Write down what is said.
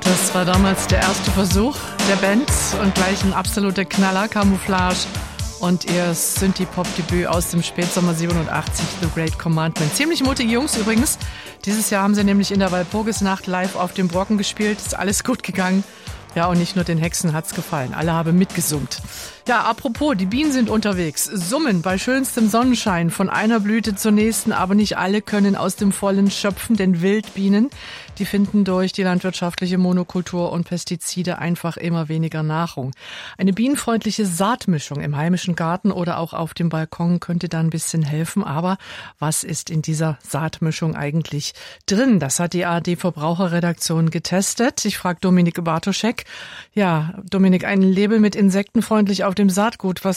Das war damals der erste Versuch der Band und gleich ein absoluter Knaller, Camouflage und ihr Synthie-Pop-Debüt aus dem Spätsommer 87, The Great Commandment. Ziemlich mutige Jungs übrigens. Dieses Jahr haben sie nämlich in der Walpurgisnacht live auf dem Brocken gespielt. Ist alles gut gegangen. Ja, und nicht nur den Hexen hat's gefallen. Alle haben mitgesummt. Ja, apropos, die Bienen sind unterwegs. Summen bei schönstem Sonnenschein von einer Blüte zur nächsten, aber nicht alle können aus dem Vollen schöpfen, denn Wildbienen, die finden durch die landwirtschaftliche Monokultur und Pestizide einfach immer weniger Nahrung. Eine bienenfreundliche Saatmischung im heimischen Garten oder auch auf dem Balkon könnte da ein bisschen helfen. Aber was ist in dieser Saatmischung eigentlich drin? Das hat die ARD-Verbraucherredaktion getestet. Ich frage Dominik Bartoschek. Ja, Dominik, ein Label mit insektenfreundlich auf dem Saatgut. Was